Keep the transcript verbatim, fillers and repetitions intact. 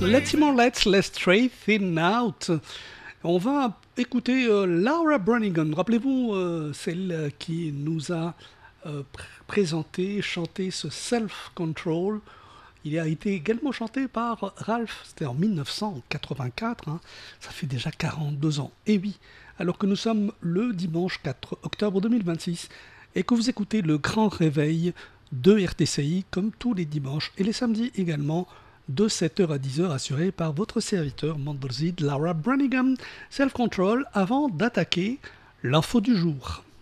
Let's more let's let's straight thin out. On va écouter euh, Laura Branigan. Rappelez-vous, euh, celle qui nous a euh, pr- présenté, chanté ce Self-Control. Il a été également chanté par Ralph. C'était en mille neuf cent quatre-vingt-quatre. Hein. Ça fait déjà quarante-deux ans. Et oui, alors que nous sommes le dimanche quatre octobre deux mille vingt-six et que vous écoutez le grand réveil de R T C I comme tous les dimanches et les samedis également de sept heures à dix heures assuré par votre serviteur Montbozid Laura Branigan. Self-Control avant d'attaquer l'info du jour.